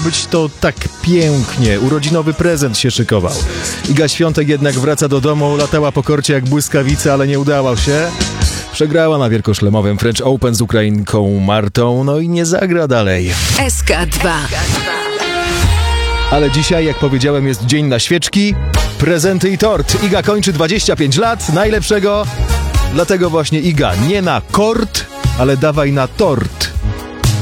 być to tak pięknie. Urodzinowy prezent się szykował. Iga Świątek jednak wraca do domu, latała po korcie jak błyskawica, ale nie udało się. Przegrała na wielkoszlemowym French Open z Ukrainką Martą, no i nie zagra dalej. SK2. Ale dzisiaj, jak powiedziałem, jest dzień na świeczki, prezenty i tort. Iga kończy 25 lat, najlepszego. Dlatego właśnie Iga, nie na kort, ale dawaj na tort.